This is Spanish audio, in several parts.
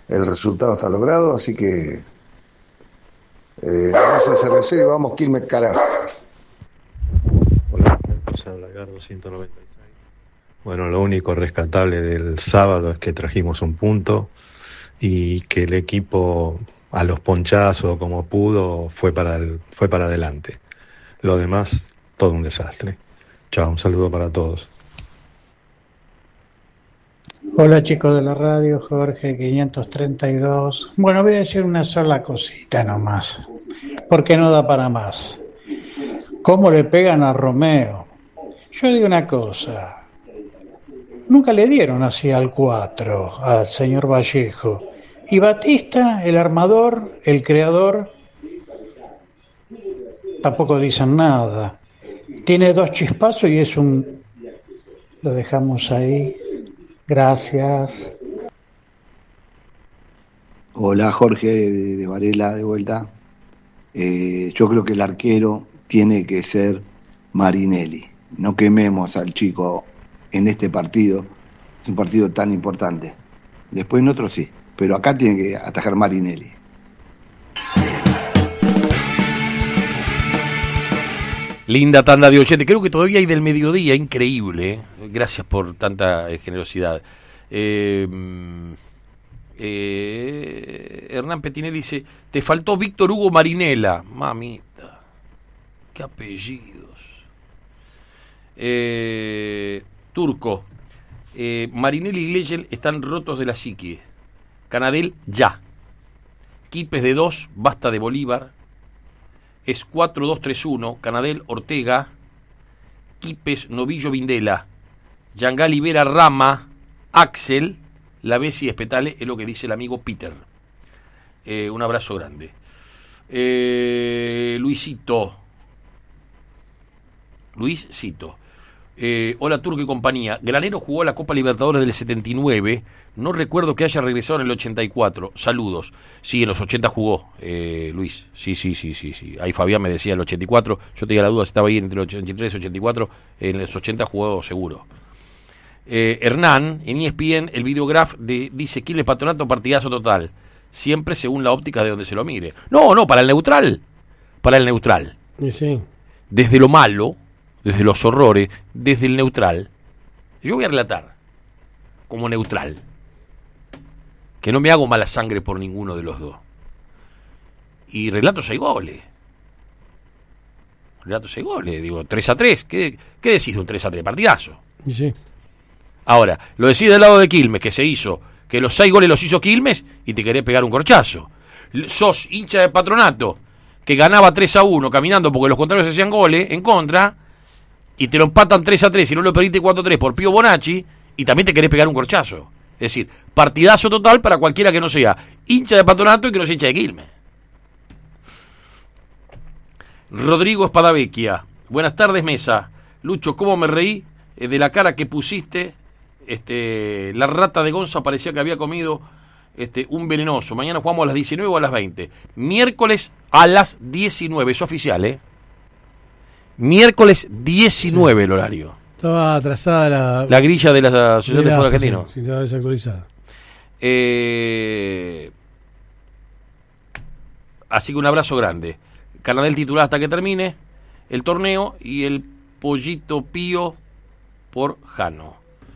el resultado está logrado, así que eso se reserva y vamos Quilmes carajo. Hola, pasado la Gardo 196. Bueno, lo único rescatable del sábado es que trajimos un punto y que el equipo a los ponchazos como pudo fue para adelante. Lo demás, todo un desastre. Chao, un saludo para todos. Hola chicos de la radio, Jorge 532. Bueno, voy a decir una sola cosita nomás, porque no da para más. ¿Cómo le pegan a Romeo? Yo digo una cosa, nunca le dieron así al 4 al señor Vallejo. Y Batista, el armador, el creador, tampoco dicen nada. Tiene 2 chispazos y es un... Lo dejamos ahí. Gracias. Hola Jorge de Varela de vuelta. Yo creo que el arquero tiene que ser Marinelli. No quememos al chico en este partido. Es un partido tan importante. Después en otro sí, pero acá tiene que atajar Marinelli. Linda tanda de oyente. Creo que todavía hay del mediodía, increíble. Gracias por tanta generosidad. Hernán Petinelli dice, te faltó Víctor Hugo Marinela. Mamita, qué apellidos. Turco, Marinelli y Glegel están rotos de la psique. Canadel ya. Quipes de 2, basta de Bolívar. Es 4-2-3-1, Canadel, Ortega, Quipes, Novillo, Vindela, Yangali, Vera, Rama, Axel, Lavesi, Espetale, es lo que dice el amigo Peter. Un abrazo grande. Luisito. Hola Turco y compañía. Granero jugó la Copa Libertadores del 79. No recuerdo que haya regresado en el 84. Saludos. Sí, en los 80 jugó, Luis. Sí. Ahí Fabián me decía el 84. Yo tenía la duda si estaba ahí entre el 83 y el 84. En los 80 jugó seguro. Hernán, en ESPN, el videograph dice Quilmes Patronato, partidazo total. Siempre según la óptica de donde se lo mire. No, para el neutral. Sí. Desde lo malo, desde los horrores, desde el neutral. Yo voy a relatar como neutral. Que no me hago mala sangre por ninguno de los dos. Y relato 6 goles. Digo, 3-3. ¿Qué decís de un 3-3? Partidazo. Sí. Ahora, lo decís del lado de Quilmes, que se hizo, que los 6 goles los hizo Quilmes y te querés pegar un corchazo. Sos hincha de Patronato, que ganaba 3-1 caminando porque los contrarios hacían goles en contra, y te lo empatan 3-3 y no lo perdiste 4-3 por Pío Bonacci, y también te querés pegar un corchazo. Es decir, partidazo total para cualquiera que no sea hincha de Patronato y que no sea hincha de Quilmes. Rodrigo Espadavecchia. Buenas tardes, mesa. Lucho, ¿cómo me reí de la cara que pusiste? La rata de Gonza parecía que había comido un venenoso. Mañana jugamos a las 19 o a las 20. Miércoles a las 19, es oficial, Miércoles 19 el horario. Estaba atrasada la grilla de la Asociación de Fútbol Argentino. Sí, estaba desactualizada. Así que un abrazo grande. Canadel titular hasta que termine el torneo y el Pollito Pío por Jano.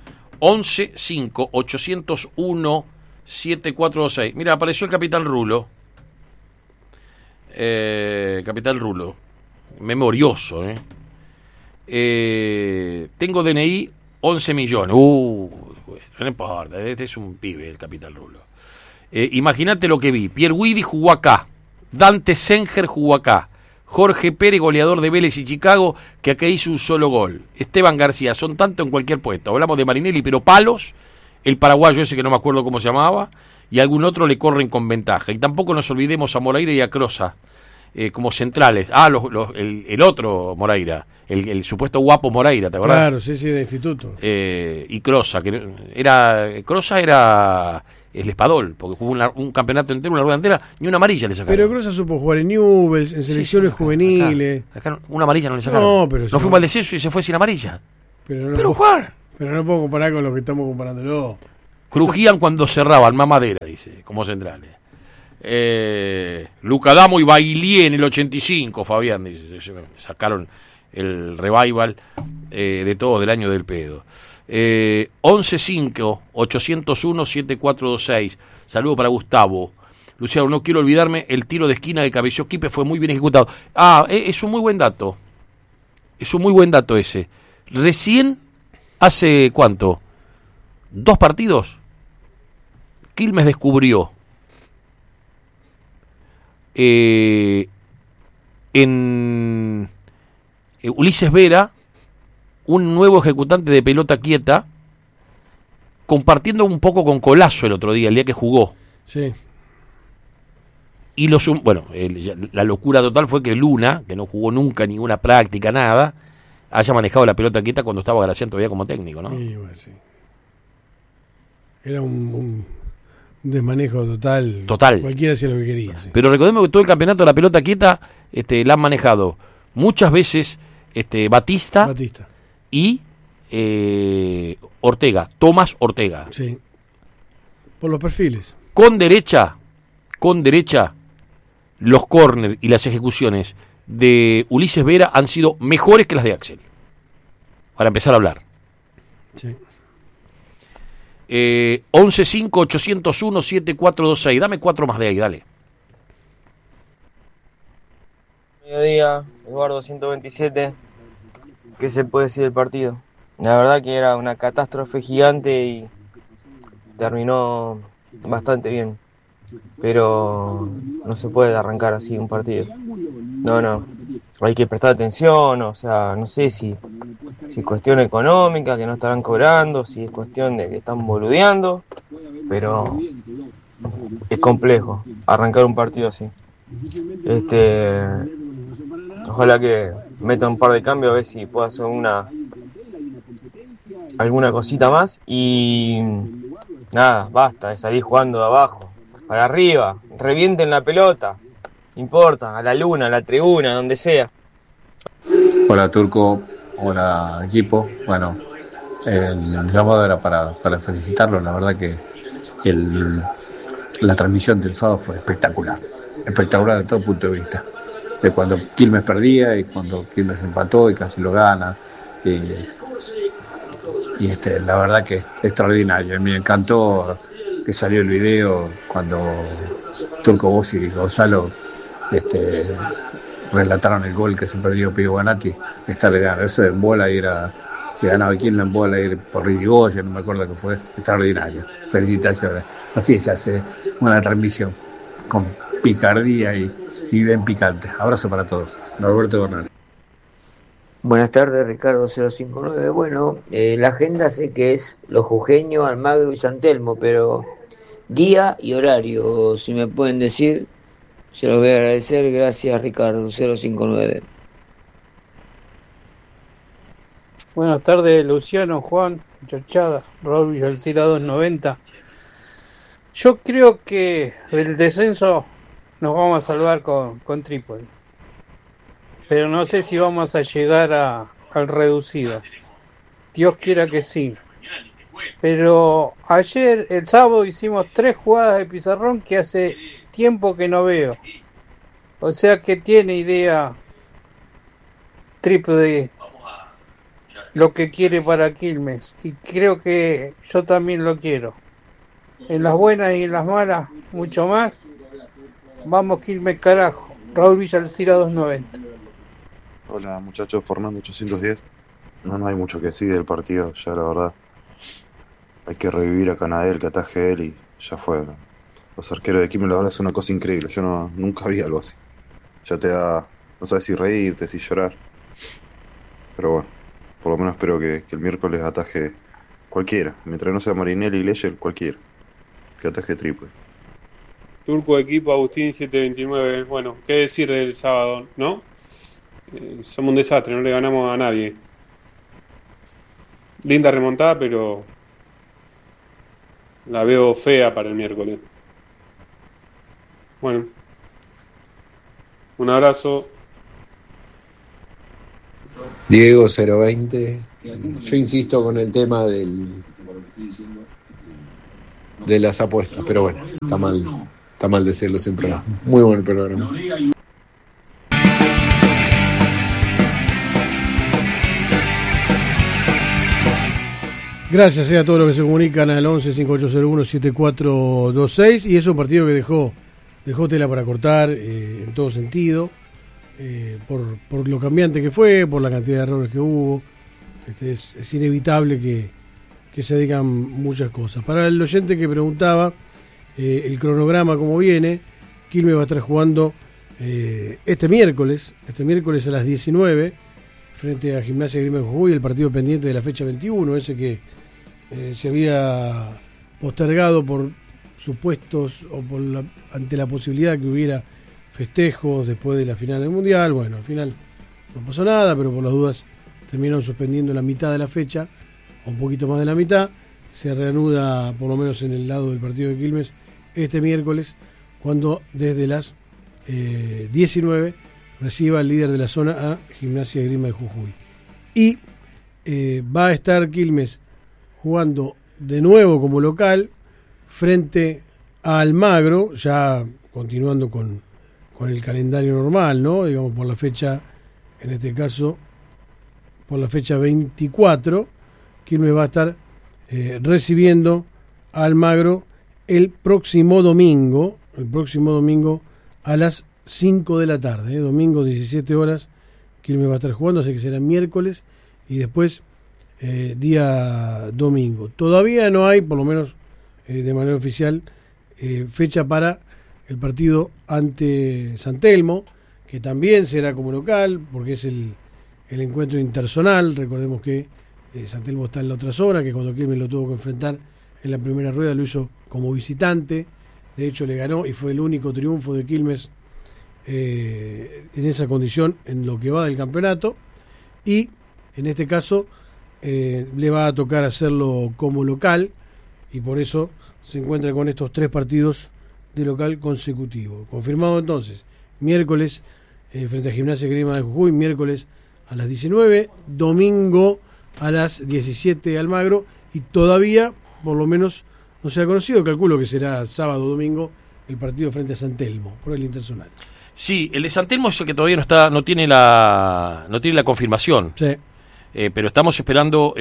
11-5-801-7426. Mira, apareció el Capitán Rulo. Capitán Rulo. Memorioso, tengo DNI 11 millones. No importa, este es un pibe el Capitán Rulo. Imagínate lo que vi. Pierre Guidi jugó acá. Dante Senger jugó acá. Jorge Pérez, goleador de Vélez y Chicago, que acá hizo un solo gol. Esteban García, son tanto en cualquier puesto. Hablamos de Marinelli, pero palos. El paraguayo ese que no me acuerdo cómo se llamaba. Y algún otro le corren con ventaja. Y tampoco nos olvidemos a Moreira y a Crosa como centrales. El otro Moreira. El supuesto guapo Moreira, ¿te acordás? Claro, sí, de instituto. Y Crosa, Crosa era el Espadol, porque jugó un campeonato entero, una rueda entera, ni una amarilla le sacaron. Pero Crosa supo jugar en Newell's, en selecciones juveniles. Acá una amarilla no le sacaron. No, pero no fuimos al descenso y se fue sin amarilla. Pero jugar. Pero no puedo comparar con lo que estamos comparándolo. Crujían cuando cerraban, mamadera, dice, como centrales. Luca Damo y Bailey en el 85, Fabián, dice, sacaron el revival de todo del año del pedo. 11-5-801-7426. Saludo para Gustavo. Luciano, no quiero olvidarme, el tiro de esquina de cabeceó Quispe fue muy bien ejecutado. Es un muy buen dato. Es un muy buen dato ese. Recién, hace ¿cuánto? 2 partidos, Quilmes descubrió en Ulises Vera un nuevo ejecutante de pelota quieta, compartiendo un poco con Colazo el otro día, el día que jugó. Sí. Y la locura total fue que Luna, que no jugó nunca ninguna práctica, nada, haya manejado la pelota quieta cuando estaba Gracián todavía como técnico, ¿no? Sí, bueno, sí. Era un desmanejo total. Total. Cualquiera hacía lo que quería. Sí. Pero recordemos que todo el campeonato de la pelota quieta la han manejado muchas veces Batista y Ortega, Tomás Ortega. Sí. Por los perfiles. Con derecha, los córner y las ejecuciones de Ulises Vera han sido mejores que las de Axel. Para empezar a hablar. Sí. 11-5-801-7426. Dame 4 más de ahí, dale. Mediodía, Eduardo 127. ¿Qué se puede decir del partido? La verdad que era una catástrofe gigante y terminó bastante bien. Pero no se puede arrancar así un partido. No. Hay que prestar atención, o sea, no sé si es cuestión económica, que no estarán cobrando, si es cuestión de que están boludeando, pero es complejo arrancar un partido así. Ojalá que meta un par de cambios a ver si puedo hacer alguna cosita más y nada, basta de salir jugando de abajo, para arriba, revienten la pelota, no importa, a la luna, a la tribuna, donde sea. Hola Turco, hola equipo. Bueno, el llamado era para felicitarlo. La verdad que la transmisión del sábado fue espectacular desde todo punto de vista. De cuando Quilmes perdía y cuando Quilmes empató y casi lo gana. La verdad que es extraordinario. Me encantó que salió el video cuando Turco, vos y Gonzalo relataron el gol que se perdió Pío Ganati. Eso en bola si ganaba Quilmes en bola ir por Ridigoyen, no me acuerdo qué fue. Extraordinario. Felicitaciones. Así se hace una transmisión con picardía y bien picante. Abrazo para todos. Norberto Bernal. Buenas tardes, Ricardo 059. Bueno, la agenda sé que es Los Jujeños, Almagro y San Telmo, pero día y horario, si me pueden decir, se los voy a agradecer. Gracias, Ricardo 059. Buenas tardes, Luciano, Juan, Chochada, Raúl Villalcira 290. Yo creo que del descenso nos vamos a salvar con Trípoli. Pero no sé si vamos a llegar al reducido. Dios quiera que sí. Pero ayer, el sábado, hicimos 3 jugadas de pizarrón que hace tiempo que no veo. O sea que tiene idea Trípoli lo que quiere para Quilmes. Y creo que yo también lo quiero. En las buenas y en las malas, mucho más. Vamos Quilmes carajo. Raúl Villalcira 290. Hola muchachos, Fernando 810. No hay mucho que decir del partido, ya la verdad. Hay que revivir a Canadel, que ataje él y ya fue. Los arqueros de Quilmes la verdad es una cosa increíble, yo nunca vi algo así. Ya te da, no sabes si reírte, si llorar. Pero bueno, por lo menos espero que el miércoles ataje cualquiera, mientras no sea Marinelli y Leyer, cualquiera. Que ataje Trípoli. Turco equipo Agustín 729. Bueno, qué decir del sábado, ¿no? Somos un desastre, no le ganamos a nadie. Linda remontada, pero la veo fea para el miércoles. Bueno, un abrazo. Diego 020. Yo insisto con el tema de las apuestas, pero bueno, está mal decirlo siempre. Muy buen programa. Gracias a todos los que se comunican al 11-5801-7426, y es un partido que dejó tela para cortar en todo sentido, por lo cambiante que fue, por la cantidad de errores que hubo. Es inevitable que se digan muchas cosas. Para el oyente que preguntaba el cronograma cómo viene, Quilmes va a estar jugando este miércoles a las 19 frente a Gimnasia de Grima de Jujuy, el partido pendiente de la fecha 21, ese que se había postergado por supuestos o ante la posibilidad que hubiera festejos después de la final del Mundial. Bueno, al final no pasó nada, pero por las dudas terminaron suspendiendo la mitad de la fecha, o un poquito más de la mitad. Se reanuda, por lo menos en el lado del partido de Quilmes, este miércoles, cuando desde las 19 reciba el líder de la zona a Gimnasia de Grima de Jujuy. Y va a estar Quilmes jugando de nuevo como local frente a Almagro, ya continuando con el calendario normal, ¿no? Digamos, por la fecha, en este caso, por la fecha 24, Quilmes va a estar recibiendo a Almagro el próximo domingo a las 5 de la tarde, domingo 17 horas, Quilmes va a estar jugando, así que será miércoles y después día domingo. Todavía no hay, por lo menos de manera oficial, fecha para el partido ante San Telmo, que también será como local, porque es el encuentro interzonal. Recordemos que San Telmo está en la otra zona, que cuando Quilmes lo tuvo que enfrentar en la primera rueda lo hizo como visitante, de hecho le ganó y fue el único triunfo de Quilmes en esa condición en lo que va del campeonato, y en este caso le va a tocar hacerlo como local, y por eso se encuentra con estos 3 partidos de local consecutivo. Confirmado entonces, miércoles frente a Gimnasia de Grima de Jujuy, miércoles a las 19, domingo a las 17 Almagro, y todavía por lo menos no se ha conocido, calculo que será sábado o domingo el partido frente a San Telmo por el interzonal. Sí, el de San Telmo es el que todavía no tiene la confirmación. Sí. Pero estamos esperando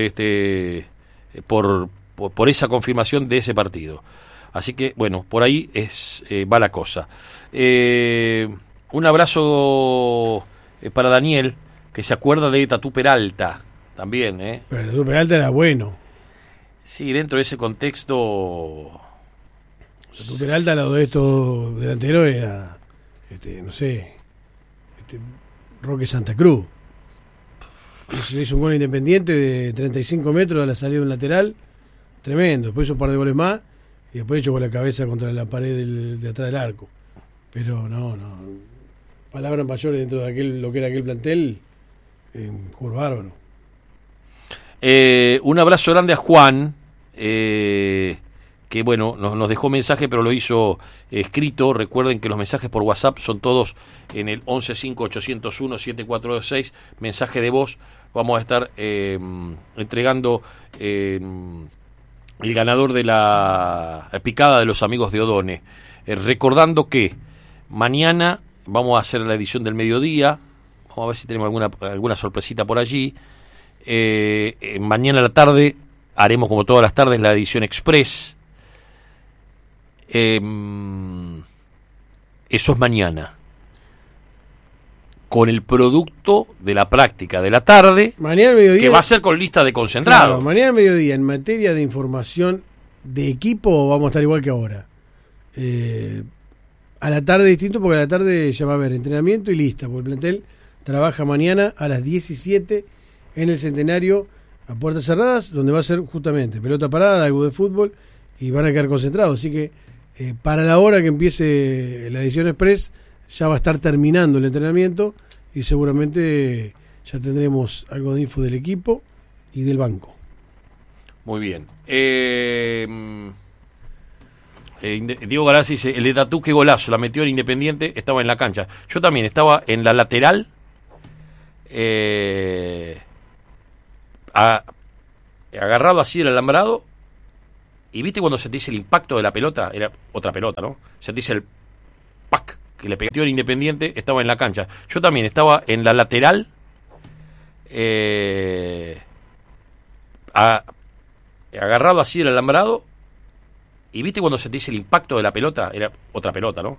por esa confirmación de ese partido. Así que, bueno, por ahí va la cosa. Un abrazo para Daniel, que se acuerda de Tatú Peralta también. Pero Tatú Peralta era bueno. Sí, dentro de ese contexto. Tatú Peralta, al lado de estos delanteros, era, Roque Santa Cruz. Le hizo un gol Independiente de 35 metros a la salida de un lateral, tremendo. Después hizo un par de goles más y después echó con la cabeza contra la pared de atrás del arco. Pero no, palabras mayores dentro de lo que era aquel plantel, jugador bárbaro. Un abrazo grande a Juan, que bueno, nos dejó mensaje, pero lo hizo escrito. Recuerden que los mensajes por WhatsApp son todos en el 1158017426, mensaje de voz. Vamos a estar entregando el ganador de la picada de los amigos de Odone. Recordando que mañana vamos a hacer la edición del mediodía. Vamos a ver si tenemos alguna sorpresita por allí. Mañana a la tarde haremos, como todas las tardes, la edición express. Eso es mañana, con el producto de la práctica de la tarde, mañana mediodía, que va a ser con lista de concentrados. Claro, mañana al mediodía, en materia de información de equipo, vamos a estar igual que ahora. A la tarde distinto, porque a la tarde ya va a haber entrenamiento y lista, porque el plantel trabaja mañana a las 17 en el Centenario, a puertas cerradas, donde va a ser justamente pelota parada, algo de fútbol, y van a quedar concentrados. Así que para la hora que empiece la edición express ya va a estar terminando el entrenamiento y seguramente ya tendremos algo de info del equipo y del banco. Muy bien. Diego Garazzi dice, el de Tatú, qué golazo, la metió en Independiente, estaba en la cancha. Yo también estaba en la lateral, agarrado así el alambrado, Y viste cuando sentís el impacto de la pelota, era otra pelota, ¿no? Sentís el pack que le pegó en Independiente, estaba en la cancha. Yo también estaba en la lateral, agarrado así del alambrado, y viste cuando sentís el impacto de la pelota, era otra pelota, ¿no?